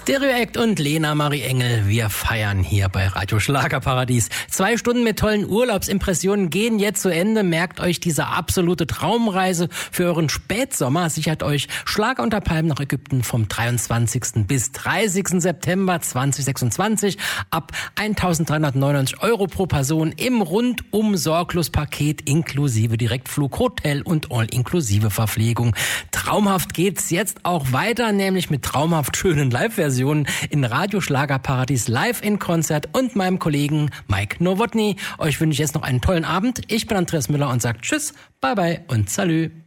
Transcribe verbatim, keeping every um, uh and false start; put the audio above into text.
Stereoact und Lena Marie Engel, wir feiern hier bei Radio Schlagerparadies. Zwei Stunden mit tollen Urlaubsimpressionen gehen jetzt zu Ende. Merkt euch diese absolute Traumreise für euren Spätsommer. Sichert euch Schlager unter Palmen nach Ägypten vom dreiundzwanzigsten bis dreißigsten September zweitausendsechsundzwanzig ab eintausenddreihundertneunundneunzig Euro pro Person im Rundum-Sorglos-Paket inklusive Direktflug, Hotel und all-inklusive Verpflegung. Traumhaft geht's jetzt auch weiter, nämlich mit traumhaft schönen Live-Versionen in Radio Schlagerparadies live in Konzert und meinem Kollegen Mike Nowotny. Euch wünsche ich jetzt noch einen tollen Abend. Ich bin Andreas Müller und sage Tschüss, Bye Bye und Salü.